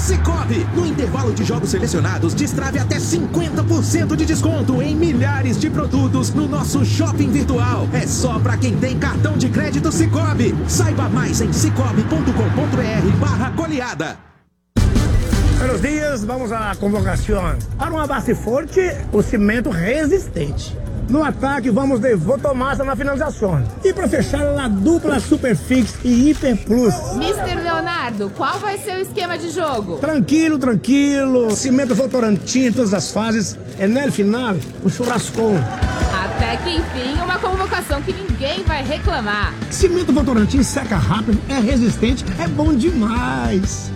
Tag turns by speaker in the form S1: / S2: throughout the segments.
S1: Sicoob, no intervalo de jogos selecionados, destrave até 50% de desconto em milhares de produtos no nosso shopping virtual. É só pra quem tem cartão de crédito Sicoob. Saiba mais em sicoob.com.br/goleada.
S2: Buenos dias, vamos à convocação. Para uma base forte, o cimento resistente. No ataque, vamos de Votomassa na finalização. E para fechar, a dupla Superfix e Hiper Plus.
S3: Mr. Leonardo, qual vai ser o esquema de jogo?
S2: Tranquilo, tranquilo. Cimento Votorantim em todas as fases. E no final, o churrascão.
S3: Até que enfim, uma convocação que ninguém vai reclamar.
S2: Cimento Votorantim seca rápido, é resistente, é bom demais.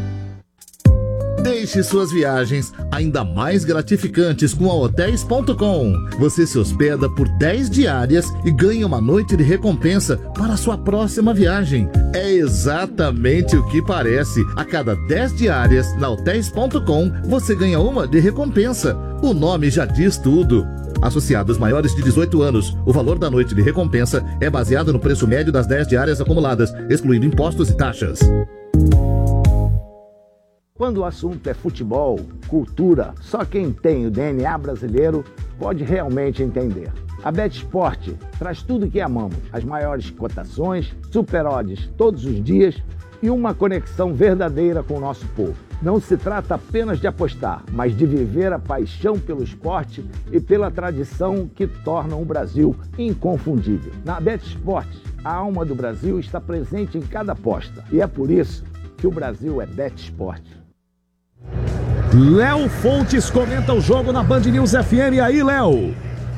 S4: Deixe suas viagens ainda mais gratificantes com a Hotels.com. Você se hospeda por 10 diárias e ganha uma noite de recompensa para a sua próxima viagem. É exatamente o que parece. A cada 10 diárias na Hotels.com, você ganha uma de recompensa. O nome já diz tudo. Associados maiores de 18 anos, o valor da noite de recompensa é baseado no preço médio das 10 diárias acumuladas, excluindo impostos e taxas.
S5: Quando o assunto é futebol, cultura, só quem tem o DNA brasileiro pode realmente entender. A BetSport traz tudo o que amamos, as maiores cotações, super odds todos os dias e uma conexão verdadeira com o nosso povo. Não se trata apenas de apostar, mas de viver a paixão pelo esporte e pela tradição que tornam o Brasil inconfundível. Na BetSport, a alma do Brasil está presente em cada aposta e é por isso que o Brasil é BetSport.
S6: Léo Fontes comenta o jogo na Band News FM. E aí, Léo?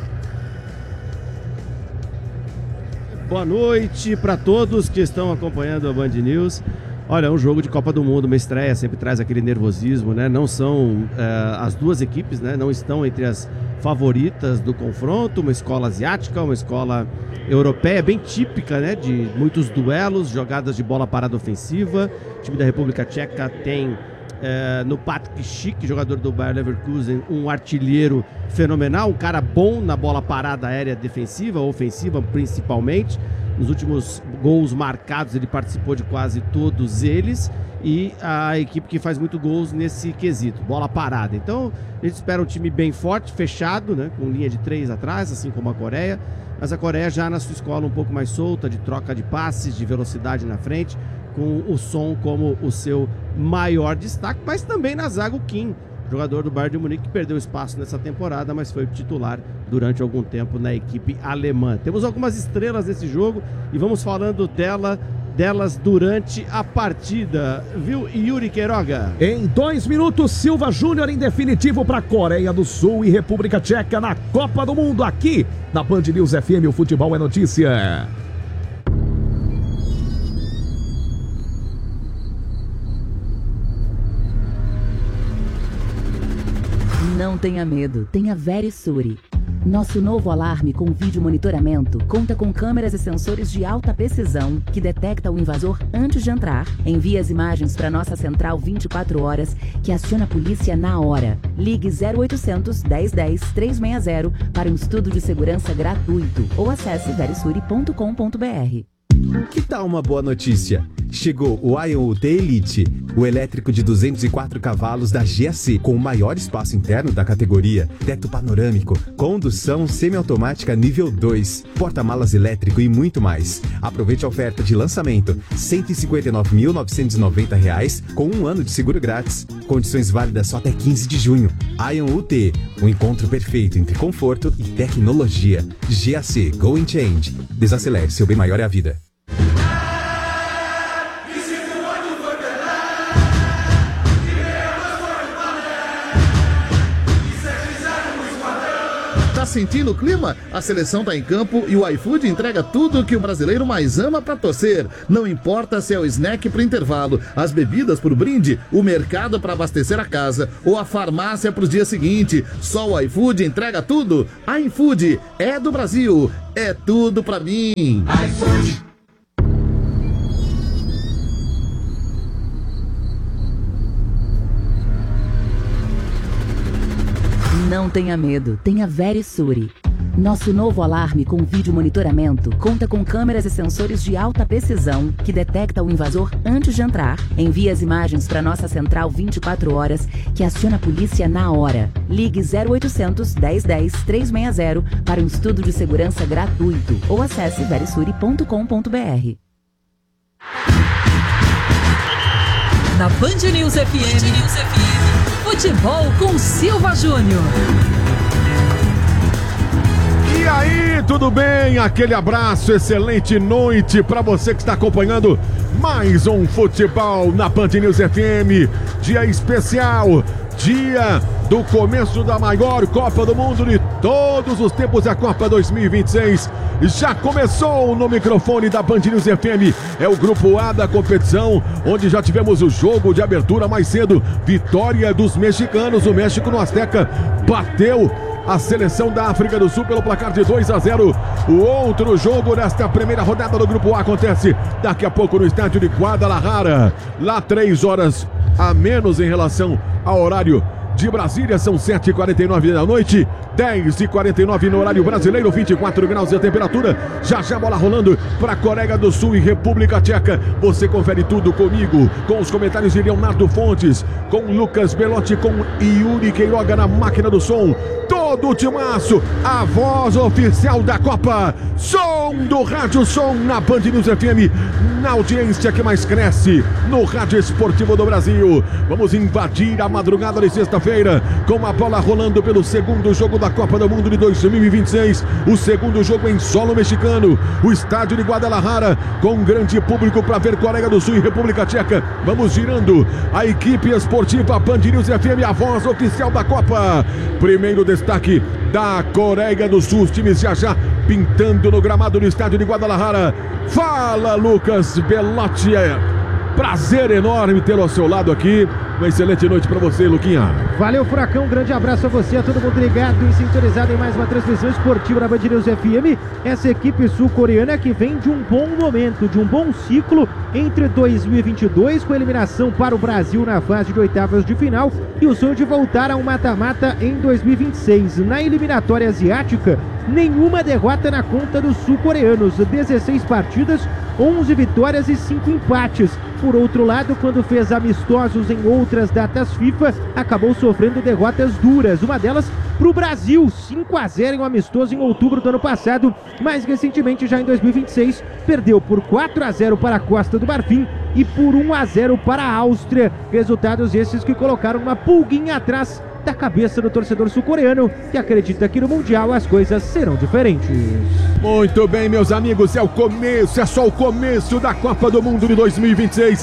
S7: Boa noite para todos que estão acompanhando a Band News. Olha, é um jogo de Copa do Mundo, uma estreia, sempre traz aquele nervosismo, né? Não são as duas equipes, né? Não estão entre as favoritas do confronto. Uma escola asiática, uma escola europeia, bem típica, né? De muitos duelos, jogadas de bola parada ofensiva. O time da República Tcheca tem no Patrik Schick, jogador do Bayer Leverkusen, um artilheiro fenomenal, um cara bom na bola parada aérea defensiva, ofensiva principalmente. Nos últimos gols marcados ele participou de quase todos eles, e a equipe que faz muito gols nesse quesito, bola parada. Então a gente espera um time bem forte, fechado, né, com linha de 3 atrás, assim como a Coreia, mas a Coreia já na sua escola um pouco mais solta, de troca de passes, de velocidade na frente, com o Son como o seu maior destaque, mas também na zaga o Kim, jogador do Bayern de Munique, que perdeu espaço nessa temporada, mas foi titular durante algum tempo na equipe alemã. Temos algumas estrelas nesse jogo e vamos falando delas durante a partida, viu, Yuri Queiroga?
S6: Em 2 minutos, Silva Júnior em definitivo para Coreia do Sul e República Tcheca na Copa do Mundo, aqui na Band News FM. O futebol é notícia.
S8: Não tenha medo, tenha Verisure. Nosso novo alarme com vídeo monitoramento conta com câmeras e sensores de alta precisão que detecta o invasor antes de entrar, envia as imagens para nossa central 24 horas, que aciona a polícia na hora. Ligue 0800 1010 360 para um estudo de segurança gratuito ou acesse verisure.com.br.
S9: Que tal uma boa notícia? Chegou o Ion UT Elite, o elétrico de 204 cavalos da GAC, com o maior espaço interno da categoria, teto panorâmico, condução semiautomática nível 2, porta-malas elétrico e muito mais. Aproveite a oferta de lançamento, R$ 159.990, com 1 ano de seguro grátis. Condições válidas só até 15 de junho. Ion UT, um encontro perfeito entre conforto e tecnologia. GAC, Go and Change. Desacelere, seu bem maior é a vida.
S4: Tá sentindo o clima? A seleção tá em campo e o iFood entrega tudo que o brasileiro mais ama pra torcer. Não importa se é o snack pro intervalo, as bebidas pro brinde, o mercado pra abastecer a casa ou a farmácia pro dia seguinte. Só o iFood entrega tudo. iFood é do Brasil, é tudo pra mim. iFood.
S8: Não tenha medo, tenha Verisure. Nosso novo alarme com vídeo monitoramento conta com câmeras e sensores de alta precisão que detecta o invasor antes de entrar, envia as imagens para nossa central 24 horas que aciona a polícia na hora. Ligue 0800 1010 360 para um estudo de segurança gratuito ou acesse verisuri.com.br.
S10: Na Band News FM, futebol com Silva Júnior.
S6: E aí, tudo bem? Aquele abraço, excelente noite para você que está acompanhando mais um futebol na Band News FM. Dia especial, dia do começo da maior Copa do Mundo de todos os tempos, a Copa 2026. Já começou no microfone da Band News FM. É o grupo A da competição, onde já tivemos o jogo de abertura mais cedo. Vitória dos mexicanos. O México no Azteca bateu a seleção da África do Sul pelo placar de 2-0. O outro jogo desta primeira rodada do Grupo A acontece daqui a pouco no estádio de Guadalajara. Lá 3 horas a menos em relação ao horário de Brasília, são 7h49 da noite, 10h49 no horário brasileiro, 24 graus de temperatura. Já já bola rolando para Coreia do Sul e República Tcheca. Você confere tudo comigo, com os comentários de Leonardo Fontes, com Lucas Belotti, com Yuri Queiroga na máquina do som. Todo o timaço, a voz oficial da Copa, som do rádio, som na Band News FM, na audiência que mais cresce no rádio esportivo do Brasil. Vamos invadir a madrugada de sexta-feira com a bola rolando pelo segundo jogo da Copa do Mundo de 2026. O segundo jogo em solo mexicano, o estádio de Guadalajara, com um grande público para ver Coreia do Sul e República Tcheca. Vamos girando a equipe esportiva Band News FM, a voz oficial da Copa. Primeiro destaque da Coreia do Sul, os times já pintando no gramado do estádio de Guadalajara. Fala, Lucas Belotti, prazer enorme tê-lo ao seu lado aqui. Uma excelente noite para você, Luquinha.
S11: Valeu, Furacão, um grande abraço a você, a todo mundo ligado e sintonizado em mais uma transmissão esportiva da Band News FM. Essa equipe sul-coreana que vem de um bom momento, de um bom ciclo entre 2022, com eliminação para o Brasil na fase de oitavas de final, e o sonho de voltar a um mata-mata em 2026. Na eliminatória asiática, nenhuma derrota na conta dos sul-coreanos, 16 partidas, 11 vitórias e 5 empates. Por outro lado, quando fez amistosos em outras datas FIFA, acabou sofrendo derrotas duras. Uma delas para o Brasil, 5-0 em um amistoso em outubro do ano passado. Mais recentemente, já em 2026, perdeu por 4-0 para a Costa do Marfim e por 1-0 para a Áustria. Resultados esses que colocaram uma pulguinha atrás da cabeça do torcedor sul-coreano, que acredita que no Mundial as coisas serão diferentes.
S6: Muito bem, meus amigos, é o começo, é só o começo da Copa do Mundo de 2026.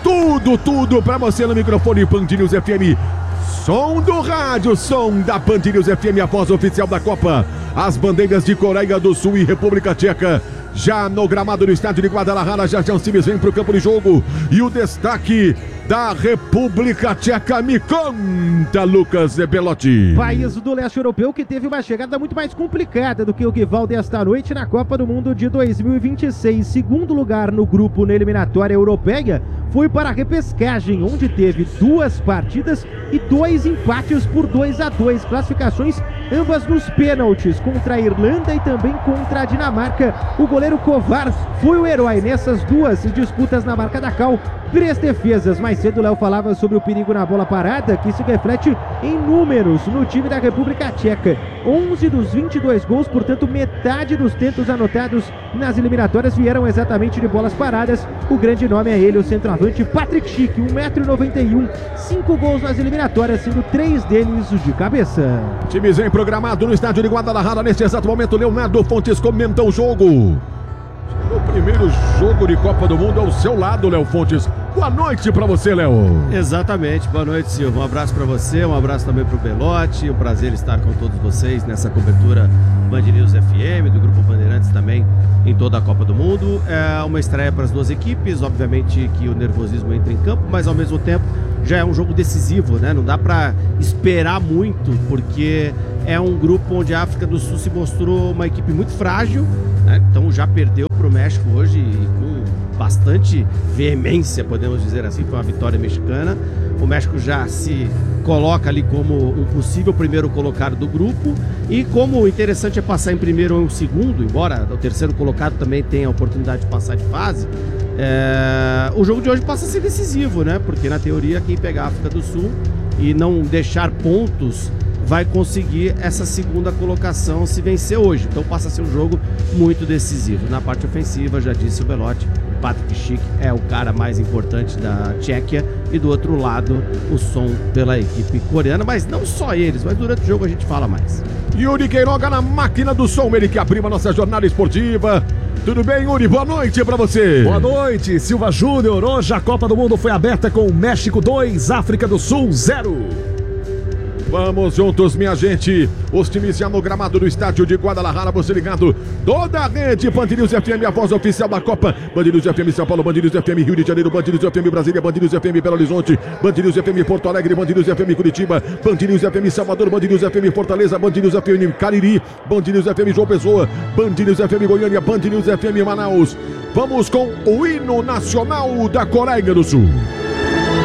S6: Tudo pra você no microfone Band News FM. Som do rádio, som da Band News FM, a voz oficial da Copa. As bandeiras de Coreia do Sul e República Tcheca. Já no gramado do estádio de Guadalajara, já os times vêm para o campo de jogo. E o destaque da República Tcheca, me conta, Lucas Belotti.
S11: País do leste europeu que teve uma chegada muito mais complicada do que o rival desta noite na Copa do Mundo de 2026. Segundo lugar no grupo na eliminatória europeia, foi para a repescagem, onde teve 2 partidas e 2 empates por 2-2. Classificações ambas nos pênaltis, contra a Irlanda e também contra a Dinamarca. O goleiro Kovar foi o herói nessas 2 disputas na marca da cal. 3 defesas. Mais cedo o Léo falava sobre o perigo na bola parada, que se reflete em números no time da República Tcheca. 11 dos 22 gols, portanto metade dos tentos anotados nas eliminatórias vieram exatamente de bolas paradas. O grande nome é ele, o centroavante Patrick Schick, 1,91 m, 5 gols nas eliminatórias, sendo 3 deles de cabeça.
S6: Times vem programado no estádio de Guadalajara. Neste exato momento, Leonardo Fontes comenta o jogo. O primeiro jogo de Copa do Mundo ao seu lado, Léo Fontes. Boa noite pra você, Léo.
S7: Exatamente, boa noite, Silva. Um abraço pra você, um abraço também pro Belotti. Um prazer estar com todos vocês nessa cobertura Band News FM, do Grupo Bandeirantes também, em toda a Copa do Mundo. É uma estreia para as duas equipes, obviamente que o nervosismo entra em campo, mas ao mesmo tempo já é um jogo decisivo, né? Não dá pra esperar muito, porque é um grupo onde a África do Sul se mostrou uma equipe muito frágil, né? Então já perdeu pro México hoje e com bastante veemência, podemos dizer assim, foi uma vitória mexicana. O México já se coloca ali como um possível primeiro colocado do grupo, e como interessante é passar em primeiro ou em segundo, embora o terceiro colocado também tenha a oportunidade de passar de fase, o jogo de hoje passa a ser decisivo, né? Porque na teoria quem pegar a África do Sul e não deixar pontos vai conseguir essa segunda colocação se vencer hoje. Então passa a ser um jogo muito decisivo. Na parte ofensiva, já disse o Belotti, Patrick Schick é o cara mais importante da Tchequia, e do outro lado o Son pela equipe coreana, mas não só eles, mas durante o jogo a gente fala mais.
S6: Yuri Queiroga na máquina do som, ele que abriu a nossa jornada esportiva. Tudo bem, Yuri? Boa noite pra você.
S12: Boa noite, Silva Júnior. Hoje a Copa do Mundo foi aberta com México 2, África do Sul 0.
S6: Vamos juntos, minha gente. Os times já no gramado do estádio de Guadalajara, você ligado. Toda a rede Band News FM, a voz oficial da Copa. Band News FM São Paulo, Band News FM Rio de Janeiro, Band News FM Brasília, Band News FM Belo Horizonte, Band News FM Porto Alegre, Band News FM Curitiba, Band News FM Salvador, Band News FM Fortaleza, Band News FM Cariri, Band News FM João Pessoa, Band News FM Goiânia, Band News FM Manaus. Vamos com o hino nacional da Coreia do Sul.